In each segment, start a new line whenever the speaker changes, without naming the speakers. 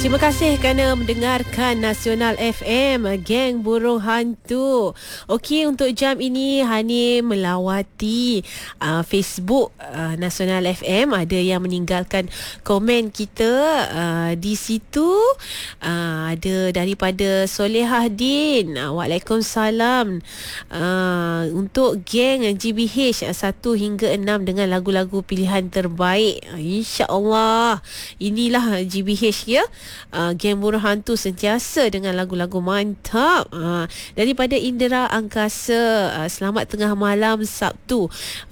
Terima kasih kerana mendengarkan Nasional FM, Geng Burung Hantu. Okey, untuk jam ini Hani melawati Facebook Nasional FM. Ada yang meninggalkan komen kita di situ. Ada daripada Solehah Din. Waalaikumsalam. Untuk geng GBH 1 hingga 6 dengan lagu-lagu pilihan terbaik. InsyaAllah. Inilah GBH ya. Geng Burung Hantu sentiasa dengan lagu-lagu mantap. Daripada Indra Angkasa, selamat tengah malam Sabtu.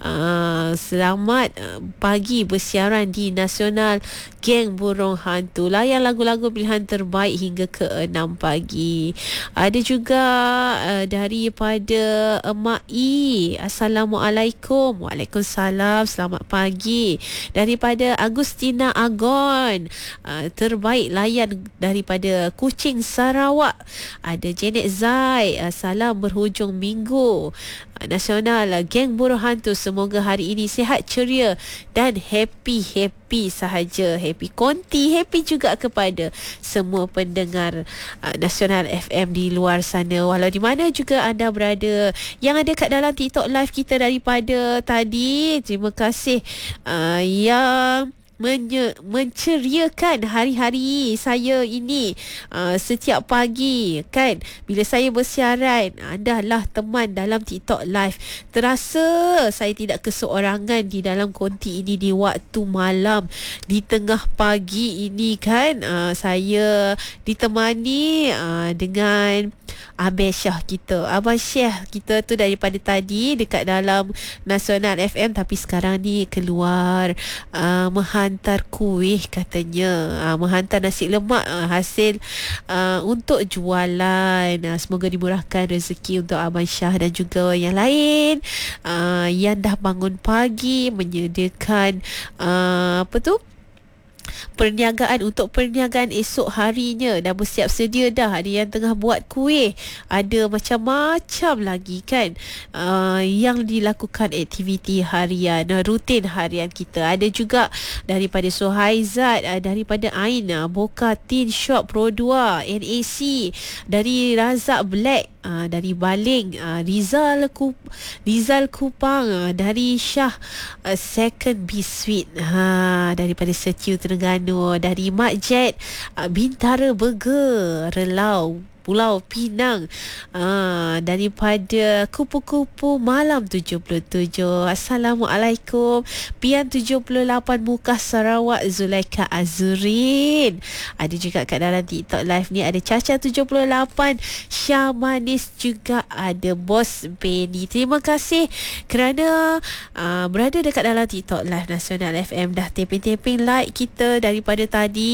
Selamat pagi bersiaran di Nasional Geng Burung Hantu. Layan lagu-lagu pilihan terbaik hingga ke 6 pagi. Ada juga daripada Emak I. Assalamualaikum. Waalaikumsalam. Selamat pagi. Daripada Agustina Agon. Terbaik layan daripada Kuching, Sarawak. Ada Janet Zai. Salam berhujung minggu. Nasional Geng Burung Hantu, semoga hari ini sihat, ceria dan happy sahaja. Happy konti, happy juga kepada semua pendengar Nasional FM di luar sana, walau di mana juga anda berada. Yang ada kat dalam TikTok live kita daripada tadi, terima kasih yang menceriakan hari-hari saya ini. Setiap pagi kan, bila saya bersiaran, anda lah teman dalam TikTok live. Terasa saya tidak keseorangan di dalam konti ini di waktu malam, di tengah pagi ini kan. Saya ditemani dengan Abang Syah kita. Abang Syah kita tu daripada tadi dekat dalam Nasional FM, tapi sekarang ni keluar menghantar kuih katanya. Menghantar nasi lemak hasil untuk jualan. Semoga dimurahkan rezeki untuk Abang Syah dan juga yang lain yang dah bangun pagi menyediakan perniagaan untuk perniagaan esok harinya. Dah bersiap sedia dah. Ada yang tengah buat kuih, ada macam-macam lagi kan yang dilakukan aktiviti harian, rutin harian kita. Ada juga daripada Suhaizat, daripada Ain, Boka Tin Shop Pro 2, NAC, dari Razak Black, dari Baling, Rizal Kupang, dari Syah Second B Sweet, daripada Setiu Terengganu, dari Mak Jet, Bintara Burger, Relau Pulau Pinang, daripada Kupu-Kupu Malam 77. Assalamualaikum. Pian 78 Mukah Sarawak, Zulaika Azurin. Ada juga kat dalam TikTok live ni ada Caca 78, Syah Manis, juga ada Bos Benny. Terima kasih kerana berada dekat dalam TikTok live Nasional FM. Dah taping-taping like kita daripada tadi.